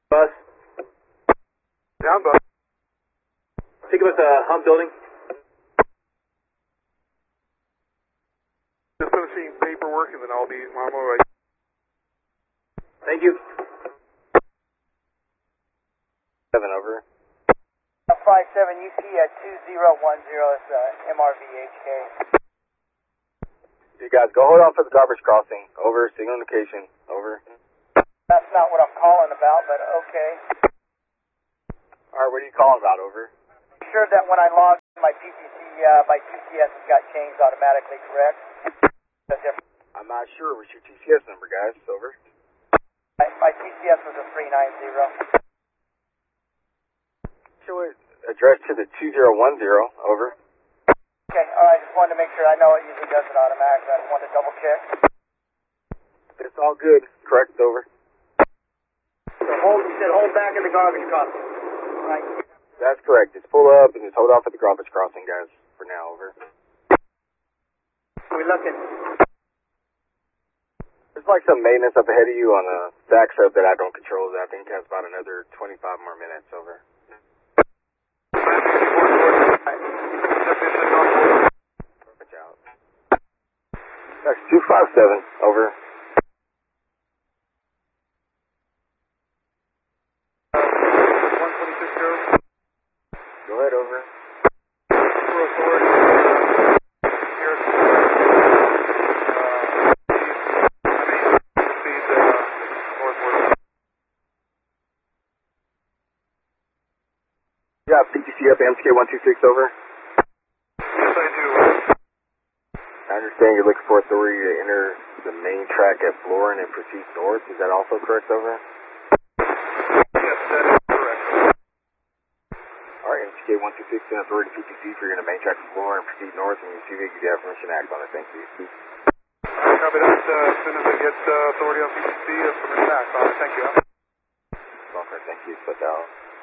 Bus. Down bus. Take him at the hump building. Just finishing paperwork and then I'll be on my way. Thank you. 7 over. 57 UP at 2010 is MRVHK. You guys go hold off for the garbage crossing. Over. Signal indication. Over. That's not what I'm calling about, but okay. Alright, what are you calling about? Over. Sure that when I log my my TCS has got changed automatically, correct? I'm not sure. What's your TCS number, guys? Over. My TCS was a 390. Show it addressed to the 2010. Over. Okay, alright, just wanted to make sure. I know it usually does it automatically. I just wanted to double check. It's all good. Correct. Over. So you said hold back in the garbage crossing. Right. That's correct. Just pull up and just hold off at the garbage crossing, guys. For now. Over. We're looking. There's like some maintenance up ahead of you on a stack sub that I don't control that I think has about another 25 more minutes. Over. Watch out. That's 257. Over. 126 Go ahead. Over. Yeah, PTC up MTK 126. Over. Yes, I do. I understand you're looking for authority to enter the main track at Florin and proceed north. Is that also correct? Over. Yes, that is correct. Alright, MTK 126 and authority PTC for your main track at Florin and proceed north, and you see that you have permission to act on it. Thank you. Copy that. As soon as I get authority on PTC, permission to act on it. Thank you. Thank you. Put out.